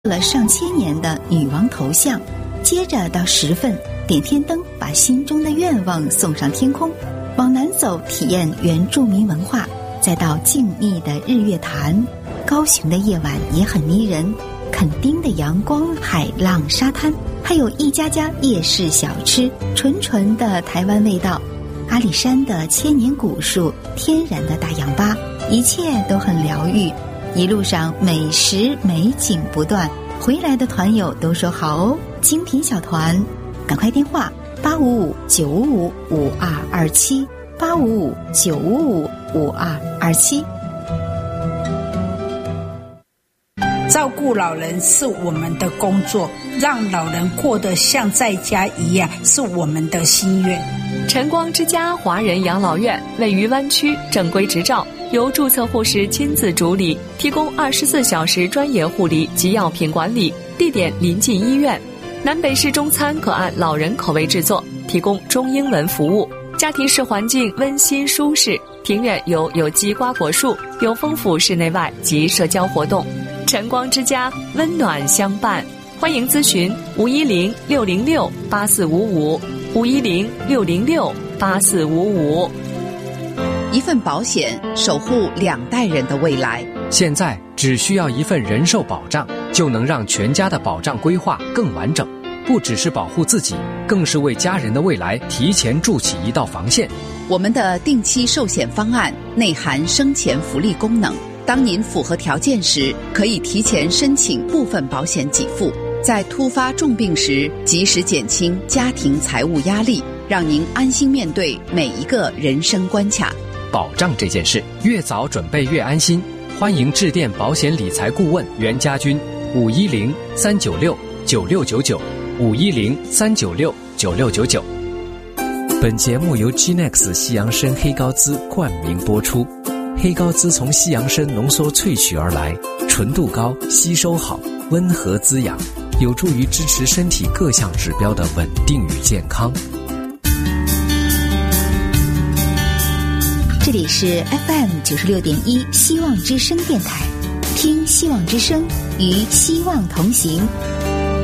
了上千年的女王头像，接着到10份点天灯，把心中的愿望送上天空。往南走，体验原住民文化，再到静谧的日月潭。高雄的夜晚也很迷人，垦丁的阳光、海浪、沙滩，还有一家家夜市小吃，纯纯的台湾味道。阿里山的千年古树，天然的大氧吧，一切都很疗愈。一路上美食美景不断，回来的团友都说好哦，精品小团，赶快电话855-955-5227 855-955-5227。 照顾老人是我们的工作，让老人过得像在家一样是我们的心愿。 晨光之家华人养老院位于湾区，正规执照，由注册护士亲自主理，提供24小时专业护理及药品管理，地点临近医院。南北式中餐可按老人口味制作，提供中英文服务。家庭式环境温馨舒适，庭院有机瓜果树，有丰富室内外及社交活动。晨光之家温暖相伴，欢迎咨询510-606-8455，510-606-8455。 一份保险守护2代人的未来。 现在只需要一份人寿保障，就能让全家的保障规划更完整，不只是保护自己，更是为家人的未来提前筑起一道防线。 我们的定期寿险方案内含生前福利功能，当您符合条件时，可以提前申请部分保险给付，在突发重病时及时减轻家庭财务压力，让您安心面对每一个人生关卡。 保障这件事，越早准备越安心。欢迎致电保险理财顾问袁家军，510-396-9699 510-396-9699。 本节目由 G-Nex 西洋参黑高滋冠名播出。黑高滋从西洋参浓缩萃取而来，纯度高，吸收好，温和滋养，有助于支持身体各项指标的稳定与健康。 这里是 FM96.1希望之声电台，听希望之声，与希望同行。